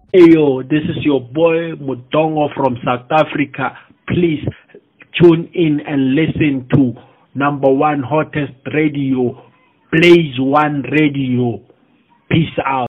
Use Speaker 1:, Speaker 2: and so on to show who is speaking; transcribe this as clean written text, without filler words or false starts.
Speaker 1: Ayo, this is your boy Mutongo from South Africa. Please tune in and listen to number one hottest radio, Blaze One Radio. Peace out.